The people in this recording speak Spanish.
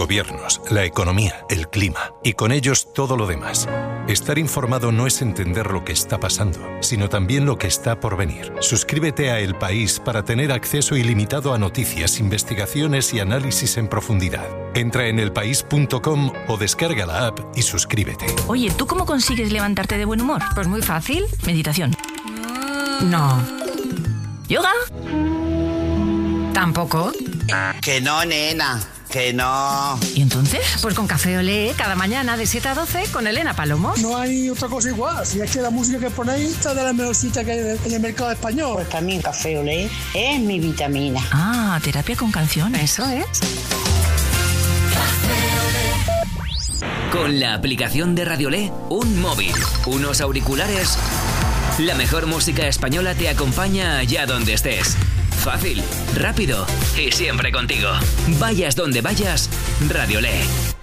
Gobiernos, la economía, el clima y con ellos todo lo demás. Estar informado no es entender lo que está pasando, sino también lo que está por venir. Suscríbete a El País para tener acceso ilimitado a noticias, investigaciones y análisis en profundidad. Entra en elpaís.com o descarga la app y suscríbete. Oye, ¿tú cómo consigues levantarte de buen humor? Pues muy fácil. Meditación. No. ¿Yoga? Tampoco. Que no, nena. Que no. ¿Y entonces? Pues con Café Olé, cada mañana de 7 a 12 con Elena Palomo. No hay otra cosa igual. Si es que la música que ponéis está de la mejor cita que hay en el mercado español. Pues también Café Olé es mi vitamina. Ah, terapia con canción. Eso es. Con la aplicación de Radiolé, un móvil, unos auriculares, la mejor música española te acompaña allá donde estés. Fácil, rápido y siempre contigo. Vayas donde vayas, Radiolé.